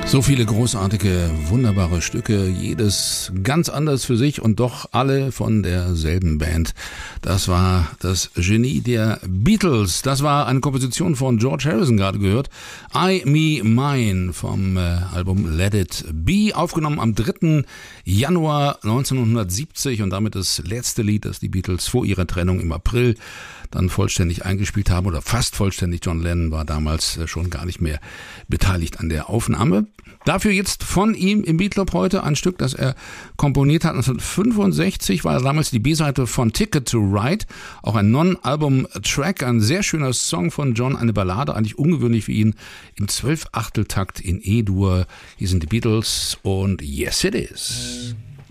So viele großartige, wunderbare Stücke, jedes ganz anders für sich und doch alle von derselben Band. Das war das Genie der Beatles. Das war eine Komposition von George Harrison, gerade gehört. I, Me, Mine vom Album Let It Be, aufgenommen am 3. Januar 1970 und damit das letzte Lied, das die Beatles vor ihrer Trennung im April dann vollständig eingespielt haben oder fast vollständig. John Lennon war damals schon gar nicht mehr beteiligt an der Aufnahme. Dafür jetzt von ihm im Beat Club heute ein Stück, das er komponiert hat. 1965 war damals die B-Seite von Ticket to Ride, auch ein Non-Album-Track, ein sehr schöner Song von John, eine Ballade, eigentlich ungewöhnlich für ihn, im 12-Achtel-Takt in E-Dur. Hier sind die Beatles und Yes It Is.